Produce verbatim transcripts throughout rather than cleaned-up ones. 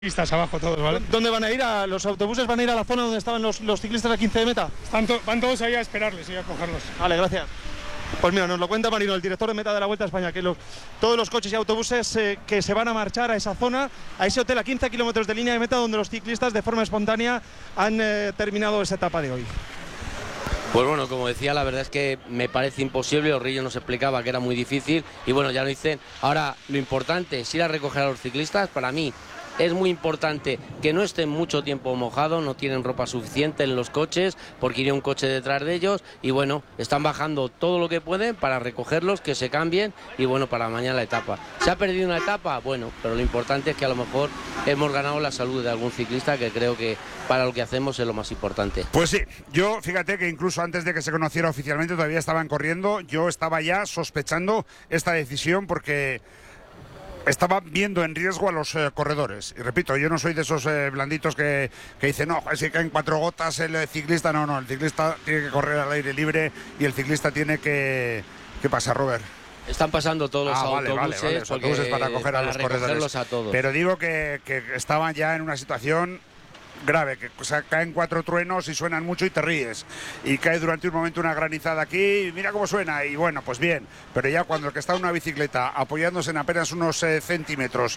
Ciclistas abajo todos, ¿vale? ¿Dónde van a ir? ¿A los autobuses van a ir a la zona donde estaban los, los ciclistas a quince de meta? Están to van todos ahí a esperarles y a cogerlos. Vale, gracias. Pues mira, nos lo cuenta Marino, el director de meta de la Vuelta a España, que los, todos los coches y autobuses eh, que se van a marchar a esa zona, a ese hotel a quince kilómetros de línea de meta, donde los ciclistas de forma espontánea han eh, terminado esa etapa de hoy. Pues bueno, como decía, la verdad es que me parece imposible. Orrillo nos explicaba que era muy difícil y bueno, ya lo dicen. Ahora, lo importante es ir a recoger a los ciclistas. Para mí es muy importante que no estén mucho tiempo mojados, no tienen ropa suficiente en los coches porque iría un coche detrás de ellos y bueno, están bajando todo lo que pueden para recogerlos, que se cambien y bueno, para mañana la etapa. ¿Se ha perdido una etapa? Bueno, pero lo importante es que a lo mejor hemos ganado la salud de algún ciclista, que creo que para lo que hacemos es lo más importante. Pues sí, yo fíjate que incluso antes de que se conociera oficialmente todavía estaban corriendo, yo estaba ya sospechando esta decisión porque estaba viendo en riesgo a los eh, corredores. Y repito, yo no soy de esos eh, blanditos que, que dicen, no, si caen cuatro gotas el eh, ciclista. No, no, el ciclista tiene que correr al aire libre y el ciclista tiene que... ¿Qué pasa, Robert? Están pasando todos los ah, autobuses, vale, vale, vale. Los autobuses para coger para a los corredores. A todos. Pero digo que, que estaban ya en una situación grave, que o sea, caen cuatro truenos y suenan mucho y te ríes. Y cae durante un momento una granizada aquí y mira cómo suena. Y bueno, pues bien. Pero ya cuando el que está en una bicicleta apoyándose en apenas unos eh, centímetros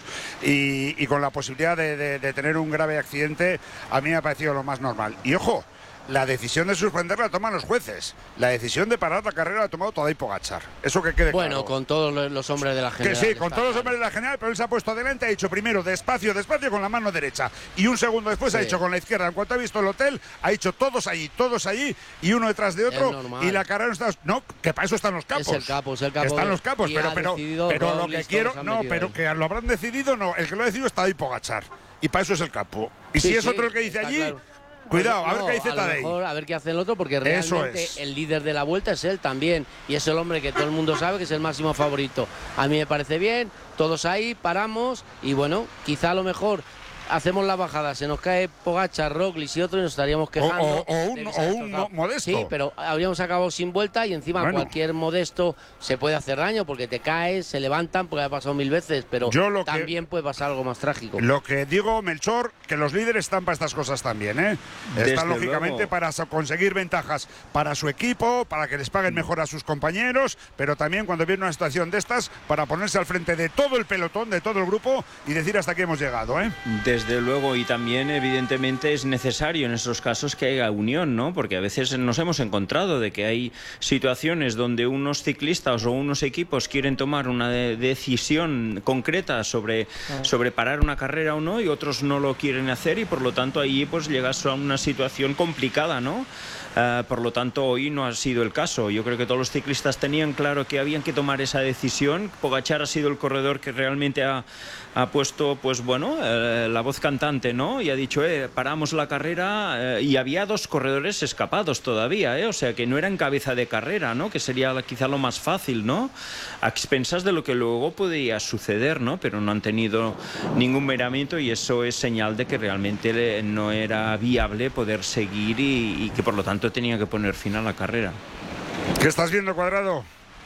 y, y con la posibilidad de, de, de tener un grave accidente, a mí me ha parecido lo más normal. Y ojo, la decisión de suspender la toman los jueces. La decisión de parar la carrera la ha tomado Tadej Pogačar. Eso que quede bueno, claro. Bueno, con todos los hombres de la general. Que sí, con todos los hombres de la general, pero él se ha puesto adelante, ha dicho primero despacio, despacio con la mano derecha. Y un segundo después sí. ha dicho con la izquierda. En cuanto ha visto el hotel, ha dicho todos allí, todos allí, y uno detrás de otro. Y la carrera no está. No, que para eso están los capos. Es el capo, es el capo. Están los capos, pero, pero, pero lo que quiero. No, pero que lo habrán decidido, no. El que lo ha decidido es Tadej Pogačar. Y para eso es el capo. Y sí, si es sí, otro el que dice allí. Claro. Cuidado, a ver no, qué dice Tadej. A ver qué hace el otro, porque realmente es. el líder de la Vuelta es él también. Y es el hombre que todo el mundo sabe que es el máximo favorito. A mí me parece bien, todos ahí, paramos y bueno, quizá a lo mejor hacemos la bajada, se nos cae Pogačar, Roglič y otro y nos estaríamos quejando. O, o, o un, o un mo modesto. Sí, pero habríamos acabado sin vuelta y encima bueno. cualquier modesto se puede hacer daño porque te caes, se levantan, porque ha pasado mil veces, pero también que, puede pasar algo más trágico. Lo que digo, Melchor, que los líderes están para estas cosas también, ¿eh? Desde están lógicamente luego. para conseguir ventajas para su equipo, para que les paguen mejor a sus compañeros, pero también cuando viene una situación de estas, para ponerse al frente de todo el pelotón, de todo el grupo y decir hasta aquí hemos llegado, ¿eh? De Desde luego, y también evidentemente es necesario en esos casos que haya unión, ¿no? Porque a veces nos hemos encontrado de que hay situaciones donde unos ciclistas o unos equipos quieren tomar una de decisión concreta sobre, sobre parar una carrera o no y otros no lo quieren hacer y por lo tanto ahí pues llegas a una situación complicada, ¿no? Uh, por lo tanto, hoy no ha sido el caso. Yo creo que todos los ciclistas tenían claro que habían que tomar esa decisión. Pogačar ha sido el corredor que realmente ha, ha puesto, pues bueno, eh, la voz cantante, ¿no? Y ha dicho, eh, paramos la carrera eh, y había dos corredores escapados todavía, ¿eh? O sea, que no era en cabeza de carrera, ¿no? Que sería quizá lo más fácil, ¿no? A expensas de lo que luego podría suceder, ¿no? Pero no han tenido ningún miramiento y eso es señal de que realmente no era viable poder seguir y, y que por lo tanto tenía que poner fin a la carrera. ¿Qué estás viendo, Cuadrado?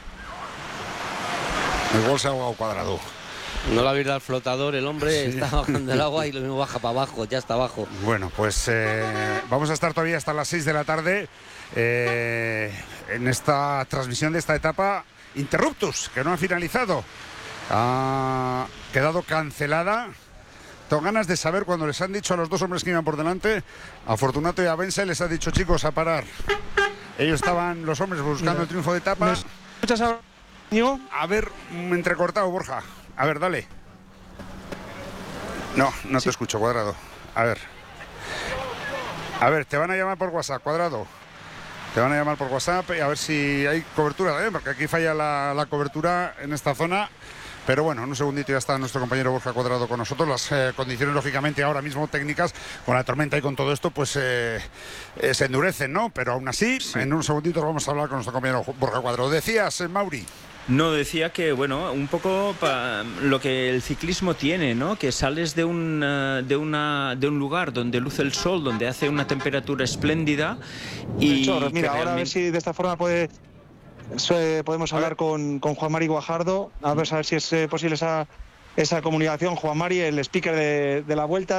Igual se ha ahogado Cuadrado. No la visto al flotador, el hombre sí. está bajando el agua y lo mismo baja para abajo, ya está abajo. Bueno, pues eh, vamos a estar todavía hasta las seis de la tarde eh, en esta transmisión de esta etapa Interruptus, que no ha finalizado. Ha quedado cancelada. Tengo ganas de saber cuando les han dicho a los dos hombres que iban por delante, a Fortunato y a Bense, les ha dicho, chicos, a parar. Ellos estaban, los hombres, buscando Mira, el triunfo de etapa. ¿Escuchas ahora? A ver, entrecortado, Borja. A ver, dale. No, no sí. te escucho, Cuadrado. A ver. A ver, te van a llamar por WhatsApp, Cuadrado. Te van a llamar por WhatsApp y a ver si hay cobertura también, porque aquí falla la, la cobertura en esta zona. Pero bueno, en un segundito ya está nuestro compañero Borja Cuadrado con nosotros. Las eh, condiciones, lógicamente, ahora mismo técnicas, con la tormenta y con todo esto, pues eh, eh, se endurecen, ¿no? Pero aún así, sí. en un segundito vamos a hablar con nuestro compañero Borja Cuadrado. Decías, eh, Mauri. No, decía que, bueno, un poco pa, lo que el ciclismo tiene, ¿no? Que sales de un, uh, de, una, de un lugar donde luce el sol, donde hace una temperatura espléndida y... Hecho, mira, ahora realmente... a ver si de esta forma puede... Podemos hablar con, con Juan Mari Guajardo, a ver, a ver si es eh, posible esa esa comunicación, Juan Mari, el speaker de, de la Vuelta.